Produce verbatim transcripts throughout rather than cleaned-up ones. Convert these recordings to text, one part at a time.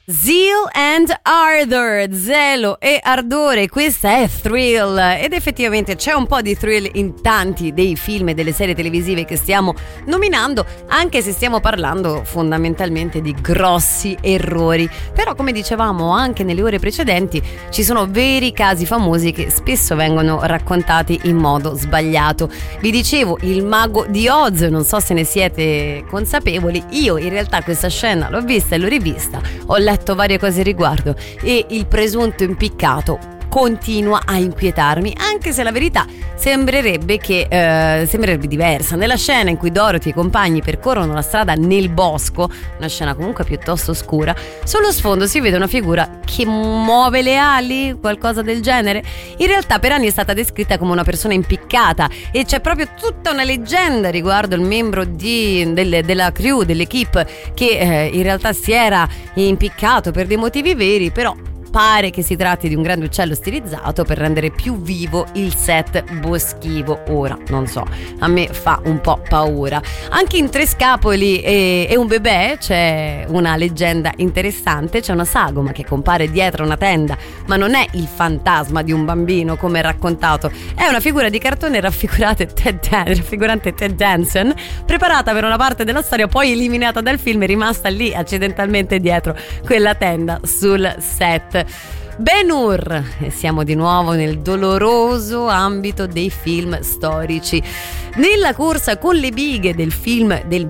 Zeal and Ardor, zelo e ardore, questa è Thrill, ed effettivamente c'è un po' di thrill in tanti dei film e delle serie televisive che stiamo nominando, anche se stiamo parlando fondamentalmente di grossi errori. Però, come dicevamo anche nelle ore precedenti, ci sono veri casi famosi che spesso vengono raccontati in modo sbagliato. Vi dicevo, il mago di Oz, non so se ne siete consapevoli, io in realtà questa scena l'ho vista e l'ho rivista, ho letto varie cose a riguardo e il presunto impiccato continua a inquietarmi, anche se la verità sembrerebbe che eh, sembrerebbe diversa. Nella scena in cui Dorothy e i compagni percorrono la strada nel bosco, una scena comunque piuttosto oscura, sullo sfondo si vede una figura che muove le ali, qualcosa del genere. In realtà per anni è stata descritta come una persona impiccata e c'è proprio tutta una leggenda riguardo il membro di, del, della crew, dell'equipe, che eh, in realtà si era impiccato per dei motivi veri, però pare che si tratti di un grande uccello stilizzato per rendere più vivo il set boschivo. Ora, non so, a me fa un po' paura. Anche in Tre Scapoli e, e un bebè c'è una leggenda interessante. C'è una sagoma che compare dietro una tenda, ma non è il fantasma di un bambino come è raccontato, è una figura di cartone raffigurante Ted, raffigurante Ted Danson, preparata per una parte della storia, poi eliminata dal film e rimasta lì accidentalmente dietro quella tenda sul set. Ben-Hur, e siamo di nuovo nel doloroso ambito dei film storici. Nella corsa con le bighe del film del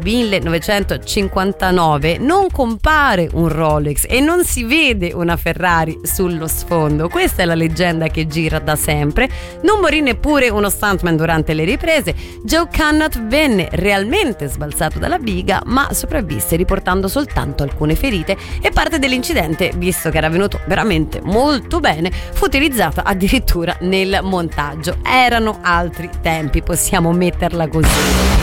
millenovecentocinquantanove non compare un Rolex e non si vede una Ferrari sullo sfondo. Questa è la leggenda che gira da sempre. Non morì neppure uno stuntman durante le riprese. Joe Cannott venne realmente sbalzato dalla biga, ma sopravvisse riportando soltanto alcune ferite, e parte dell'incidente, visto che era venuto veramente molto bene, fu utilizzata addirittura nel montaggio. Erano altri tempi, possiamo metterla così.